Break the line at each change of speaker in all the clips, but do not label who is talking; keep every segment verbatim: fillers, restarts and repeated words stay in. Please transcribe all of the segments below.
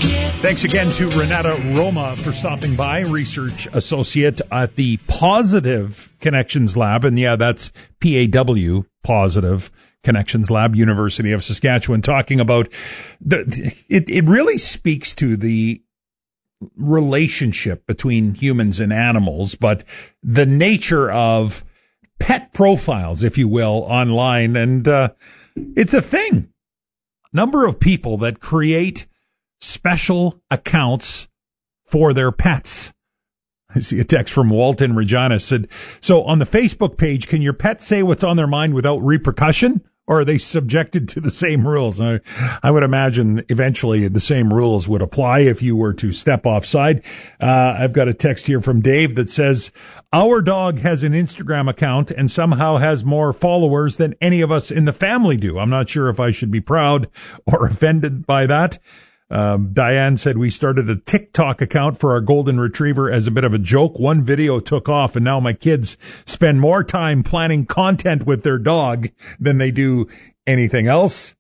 Thanks again to Renata Roma for stopping by, research associate at the Positive Connections Lab. And yeah, that's P A W, Positive Connections Lab, University of Saskatchewan, talking about the, it, it really speaks to the relationship between humans and animals, but the nature of pet profiles, if you will, online. And uh, it's a thing. Number of people that create special accounts for their pets. I see a text from Walton Regina said, so on the Facebook page, can your pet say what's on their mind without repercussion? Or are they subjected to the same rules? I, I would imagine eventually the same rules would apply if you were to step offside. Uh, I've got a text here from Dave that says, our dog has an Instagram account and somehow has more followers than any of us in the family do. I'm not sure if I should be proud or offended by that. Um, Diane said we started a TikTok account for our golden retriever as a bit of a joke. One video took off, and now my kids spend more time planning content with their dog than they do anything else.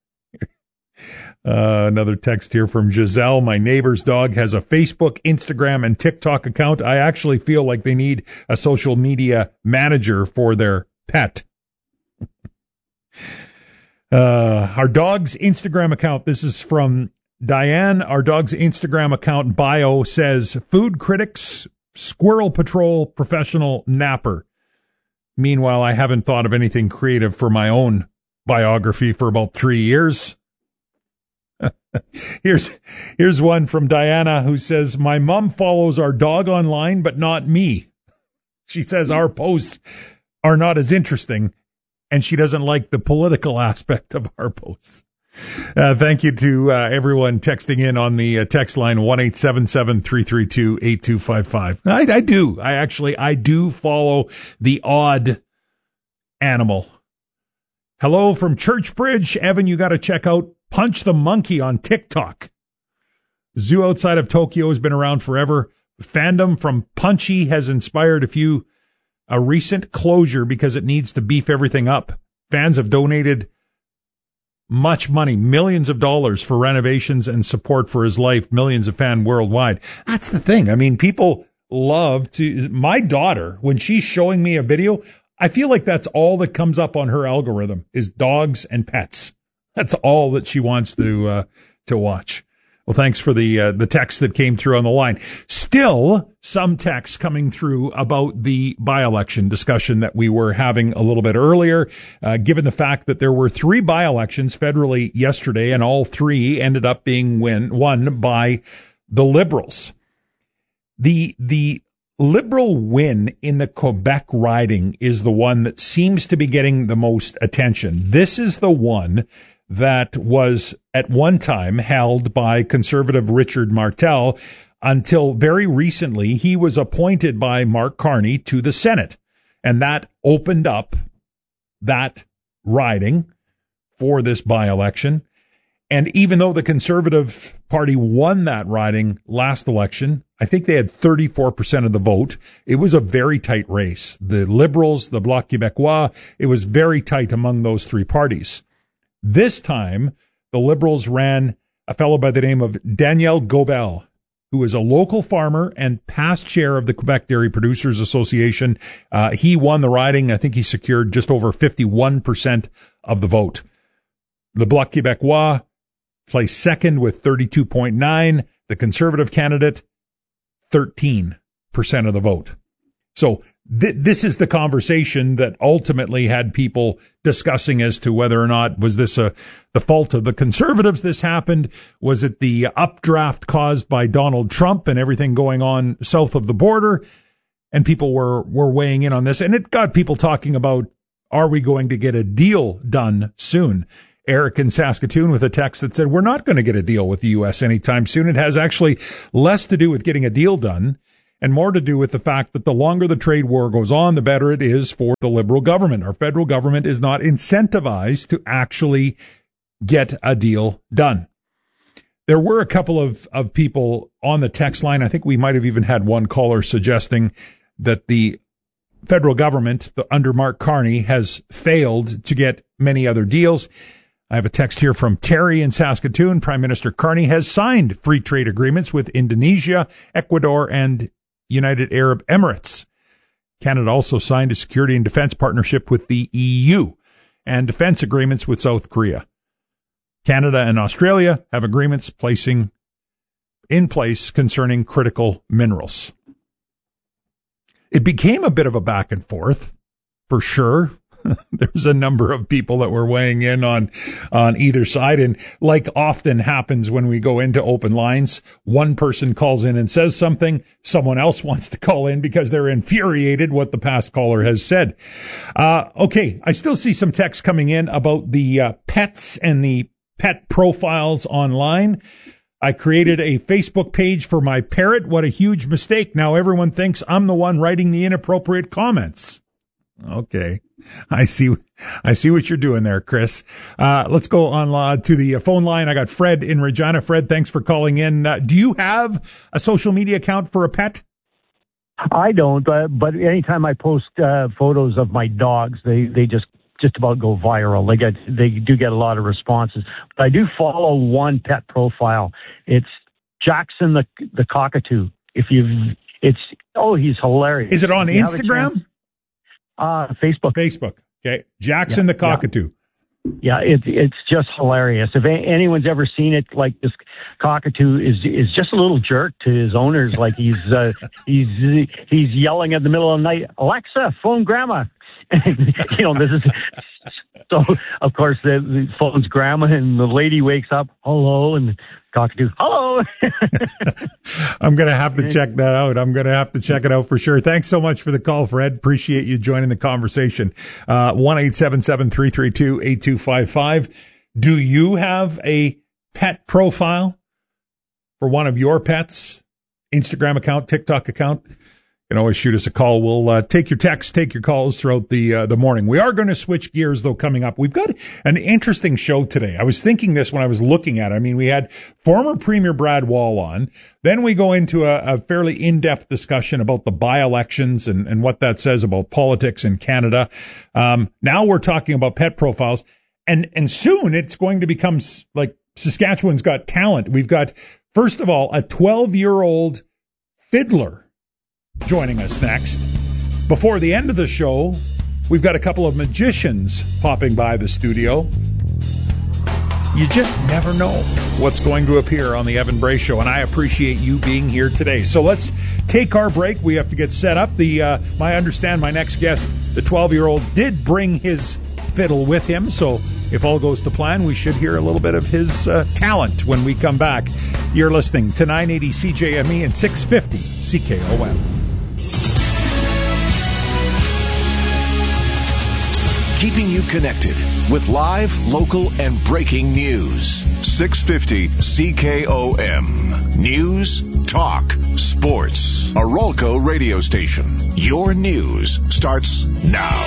Uh, another text here from Giselle. My neighbor's dog has a Facebook, Instagram, and TikTok account. I actually feel like they need a social media manager for their pet. uh, our dog's Instagram account, this is from Diane, our dog's Instagram account bio says, food critics, squirrel patrol, professional napper. Meanwhile, I haven't thought of anything creative for my own biography for about three years. here's here's one from Diana who says, my mom follows our dog online, but not me. She says our posts are not as interesting, and she doesn't like the political aspect of our posts. Uh, thank you to uh, everyone texting in on the uh, text line one eight seven seven, three three two, eight two five five. I, I do. I actually, I do follow the odd animal. Hello from Churchbridge. Evan, you got to check out Punch the Monkey on TikTok. Zoo outside of Tokyo has been around forever. Fandom from Punchy has inspired a few, a recent closure because it needs to beef everything up. Fans have donated much money, millions of dollars for renovations and support for his life, millions of fans worldwide. That's the thing. I mean, people love to, my daughter, when she's showing me a video, I feel like that's all that comes up on her algorithm is dogs and pets. That's all that she wants to, uh, to watch. Well, thanks for the uh, the text that came through on the line. Still some texts coming through about the by-election discussion that we were having a little bit earlier, uh, given the fact that there were three by-elections federally yesterday, and all three ended up being win, won by the Liberals. The the Liberal win in the Quebec riding is the one that seems to be getting the most attention. This is the one that was at one time held by Conservative Richard Martel until very recently he was appointed by Mark Carney to the Senate. And that opened up that riding for this by-election. And even though the Conservative Party won that riding last election, I think they had thirty-four percent of the vote. It was a very tight race. The Liberals, the Bloc Québécois, it was very tight among those three parties. This time, the Liberals ran a fellow by the name of Daniel Gobel, who is a local farmer and past chair of the Quebec Dairy Producers Association. Uh, he won the riding. I think he secured just over fifty-one percent of the vote. The Bloc Québécois placed second with thirty-two point nine. The Conservative candidate, thirteen percent of the vote. So th- this is the conversation that ultimately had people discussing as to whether or not was this a, the fault of the Conservatives this happened? Was it the updraft caused by Donald Trump and everything going on south of the border? And people were, were weighing in on this. And it got people talking about, are we going to get a deal done soon? Eric in Saskatoon with a text that said, we're not going to get a deal with the U S anytime soon. It has actually less to do with getting a deal done and more to do with the fact that the longer the trade war goes on, the better it is for the Liberal government. Our federal government is not incentivized to actually get a deal done. There were a couple of, of people on the text line. I think we might have even had one caller suggesting that the federal government, the, under Mark Carney, has failed to get many other deals. I have a text here from Terry in Saskatoon. Prime Minister Carney has signed free trade agreements with Indonesia, Ecuador, and United Arab Emirates. Canada also signed a security and defense partnership with the E U and defense agreements with South Korea. Canada and Australia have agreements placing in place concerning critical minerals. It became a bit of a back and forth, for sure. There's a number of people that were weighing in on on either side, and like often happens when we go into open lines, one person calls in and says something, someone else wants to call in because they're infuriated what the past caller has said. Uh, okay, I still see some text coming in about the uh, pets and the pet profiles online. I created a Facebook page for my parrot. What a huge mistake. Now everyone thinks I'm the one writing the inappropriate comments. Okay. I see, I see what you're doing there, Chris. Uh, let's go on uh, to the phone line. I got Fred in Regina. Fred, thanks for calling in. Uh, do you have a social media account for a pet?
I don't, uh, but anytime I post uh, photos of my dogs, they, they just just about go viral. They get they do get a lot of responses. But I do follow one pet profile. It's Jackson the the cockatoo. If you, it's oh, he's hilarious.
Is it on Instagram?
Uh, Facebook.
Facebook. Okay. Jackson
yeah,
the cockatoo.
Yeah, yeah it, it's just hilarious. If a- anyone's ever seen it, like this cockatoo is is just a little jerk to his owners. Like he's uh, he's he's yelling at the middle of the night, Alexa, phone grandma. you know, this is so. Of course, the, the phone's grandma, and the lady wakes up, hello, and the cockatoo, hello.
I'm gonna have to check that out. I'm gonna have to check it out for sure. Thanks so much for the call, Fred. Appreciate you joining the conversation. Uh, one eight seven seven three three two eight two five five. Do you have a pet profile for one of your pets? Instagram account, TikTok account? You can always shoot us a call. We'll uh, take your texts, take your calls throughout the uh, the morning. We are going to switch gears, though, coming up. We've got an interesting show today. I was thinking this when I was looking at it. I mean, we had former Premier Brad Wall on. Then we go into a, a fairly in-depth discussion about the by-elections and, and what that says about politics in Canada. Um, now we're talking about pet profiles. And, and soon it's going to become like Saskatchewan's Got Talent. We've got, first of all, a twelve-year-old fiddler joining us next. Before the end of the show, we've got a couple of magicians popping by the studio. You just never know what's going to appear on the Evan Bray Show, and I appreciate you being here today. So let's take our break. We have to get set up. The uh, I understand my next guest, the twelve-year-old, did bring his fiddle with him, so if all goes to plan, we should hear a little bit of his uh, talent when we come back. You're listening to nine eighty C J M E and six fifty C K O M.
Keeping you connected with live, local, and breaking news. six fifty C K O M. News, talk, sports. A Rolco radio station. Your news starts now.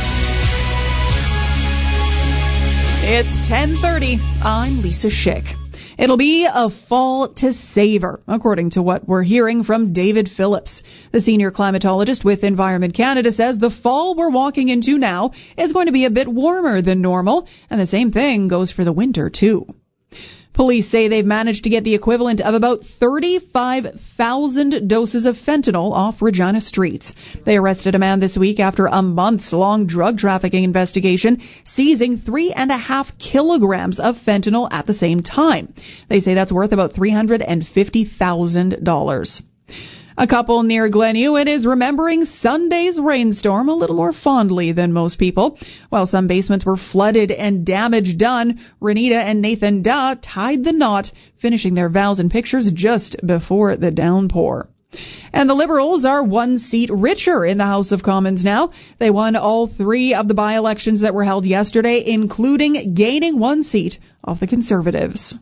It's ten thirty. I'm Lisa Schick. It'll be a fall to savor, according to what we're hearing from David Phillips. The senior climatologist with Environment Canada says the fall we're walking into now is going to be a bit warmer than normal, and the same thing goes for the winter, too. Police say they've managed to get the equivalent of about thirty-five thousand doses of fentanyl off Regina streets. They arrested a man this week after a months-long drug trafficking investigation, seizing three and a half kilograms of fentanyl at the same time. They say that's worth about three hundred fifty thousand dollars. A couple near Glenhuon is remembering Sunday's rainstorm a little more fondly than most people. While some basements were flooded and damage done, Renita and Nathan Duh tied the knot, finishing their vows and pictures just before the downpour. And the Liberals are one seat richer in the House of Commons now. They won all three of the by-elections that were held yesterday, including gaining one seat off the Conservatives.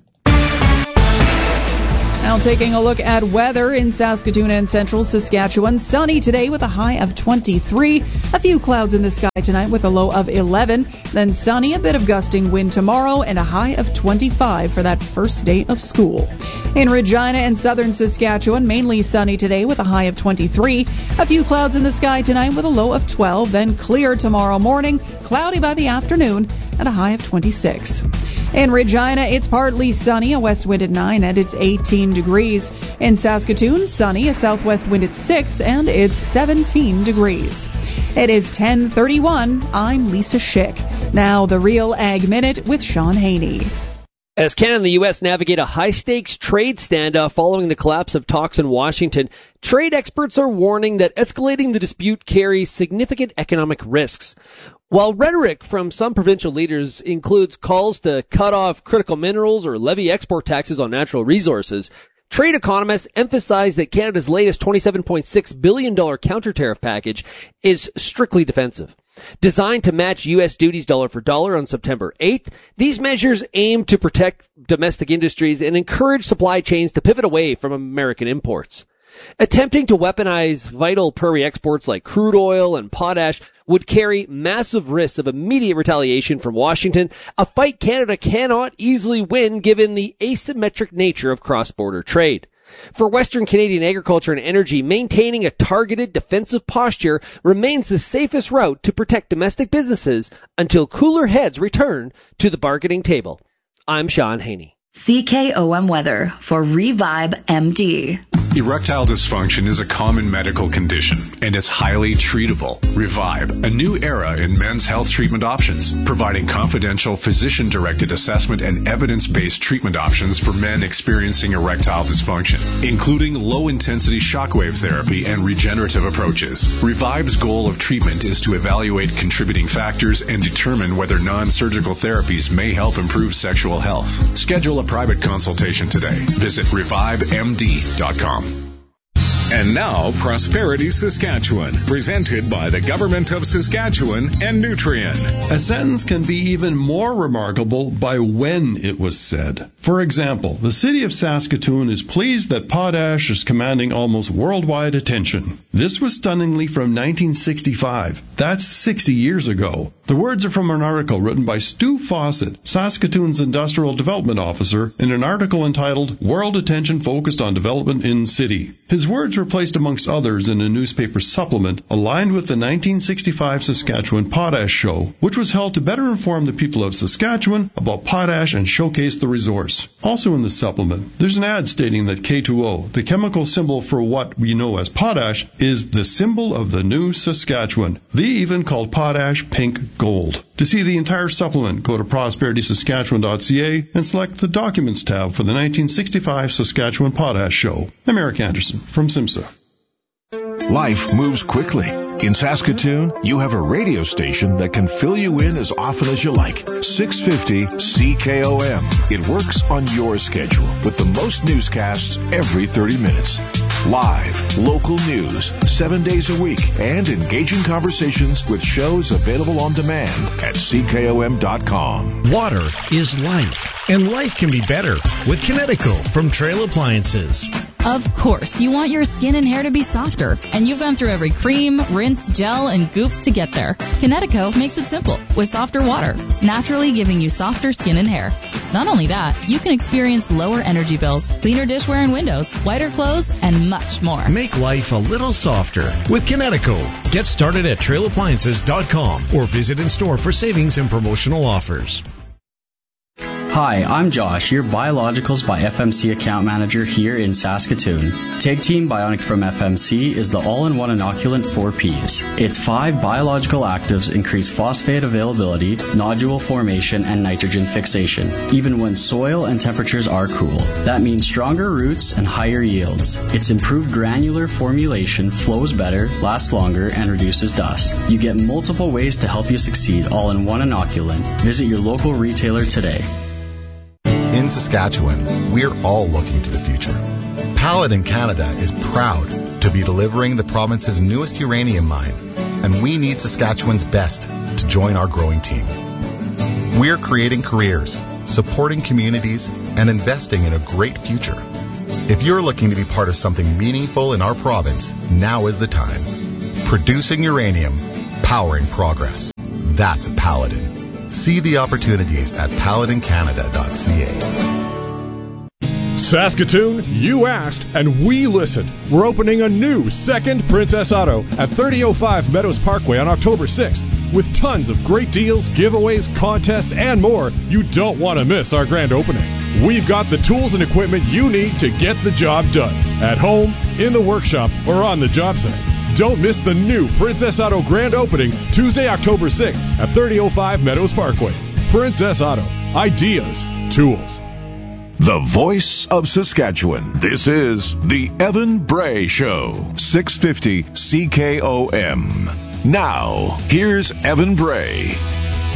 Now taking a look at weather in Saskatoon and central Saskatchewan. Sunny today with a high of twenty-three. A few clouds in the sky tonight with a low of eleven. Then sunny, a bit of gusting wind tomorrow, and a high of twenty-five for that first day of school. In Regina and southern Saskatchewan, mainly sunny today with a high of twenty-three. A few clouds in the sky tonight with a low of twelve. Then clear tomorrow morning, cloudy by the afternoon, and a high of twenty-six. In Regina, it's partly sunny, a west wind at nine, and it's eighteen degrees. In Saskatoon, sunny, a southwest wind at six, and it's seventeen degrees. It is ten thirty-one. I'm Lisa Schick. Now the Real Ag Minute with Sean Haney.
As Canada and the U S navigate a high-stakes trade standoff following the collapse of talks in Washington, trade experts are warning that escalating the dispute carries significant economic risks. While rhetoric from some provincial leaders includes calls to cut off critical minerals or levy export taxes on natural resources, trade economists emphasize that Canada's latest twenty-seven point six billion dollars counter-tariff package is strictly defensive. Designed to match U S duties dollar for dollar on September eighth, these measures aim to protect domestic industries and encourage supply chains to pivot away from American imports. Attempting to weaponize vital prairie exports like crude oil and potash would carry massive risks of immediate retaliation from Washington, a fight Canada cannot easily win given the asymmetric nature of cross-border trade. For Western Canadian agriculture and energy, maintaining a targeted defensive posture remains the safest route to protect domestic businesses until cooler heads return to the bargaining table. I'm Sean Haney.
C K O M weather for Revive M D.
Erectile dysfunction is a common medical condition and is highly treatable. Revive, a new era in men's health treatment options, providing confidential physician-directed assessment and evidence-based treatment options for men experiencing erectile dysfunction, including low-intensity shockwave therapy and regenerative approaches. Revive's goal of treatment is to evaluate contributing factors and determine whether non-surgical therapies may help improve sexual health. Schedule a private consultation today. Visit revive M D dot com.
And now, Prosperity Saskatchewan, presented by the Government of Saskatchewan and Nutrien.
A sentence can be even more remarkable by when it was said. For example, the city of Saskatoon is pleased that potash is commanding almost worldwide attention. This was stunningly from nineteen sixty-five. That's sixty years ago. The words are from an article written by Stu Fawcett, Saskatoon's Industrial Development Officer, in an article entitled World Attention Focused on Development in City. His words were placed amongst others in a newspaper supplement aligned with the nineteen sixty-five Saskatchewan Potash Show, which was held to better inform the people of Saskatchewan about potash and showcase the resource. Also in the supplement, there's an ad stating that K two O, the chemical symbol for what we know as potash, is the symbol of the new Saskatchewan. They even called potash pink gold. To see the entire supplement, go to prosperity saskatchewan dot c a and select the Documents tab for the nineteen sixty-five Saskatchewan Potash Show. I'm Eric Anderson from SIMSA.
Life moves quickly. In Saskatoon, you have a radio station that can fill you in as often as you like. six fifty C K O M. It works on your schedule with the most newscasts every thirty minutes. Live, local news, seven days a week, and engaging conversations with shows available on demand at C K O M dot com.
Water is life, and life can be better with Kinetico from Trail Appliances.
Of course, you want your skin and hair to be softer, and you've gone through every cream, rinse, gel, and goop to get there. Kinetico makes it simple with softer water, naturally giving you softer skin and hair. Not only that, you can experience lower energy bills, cleaner dishware and windows, whiter clothes, and much more.
Make life a little softer with Kinetico. Get started at trail appliances dot com or visit in store for savings and promotional offers.
Hi, I'm Josh, your Biologicals by F M C account manager here in Saskatoon. Take Team Bionic from F M C is the all-in-one inoculant for peas. Its five biological actives increase phosphate availability, nodule formation, and nitrogen fixation, even when soil and temperatures are cool. That means stronger roots and higher yields. Its improved granular formulation flows better, lasts longer, and reduces dust. You get multiple ways to help you succeed all in one inoculant. Visit your local retailer today.
In Saskatchewan, we're all looking to the future. Paladin Canada is proud to be delivering the province's newest uranium mine, and we need Saskatchewan's best to join our growing team. We're creating careers, supporting communities, and investing in a great future. If you're looking to be part of something meaningful in our province, now is the time. Producing uranium, powering progress. That's Paladin. See the opportunities at paladin canada dot c a.
Saskatoon, you asked and we listened. We're opening a new second Princess Auto at thirty oh five Meadows Parkway on October sixth. With tons of great deals, giveaways, contests, and more, you don't want to miss our grand opening. We've got the tools and equipment you need to get the job done. At home, in the workshop, or on the job site. Don't miss the new Princess Auto grand opening Tuesday, October sixth at thirty oh five Meadows Parkway. Princess Auto. Ideas. Tools.
The voice of Saskatchewan. This is the Evan Bray Show. six fifty C K O M. Now, here's Evan Bray.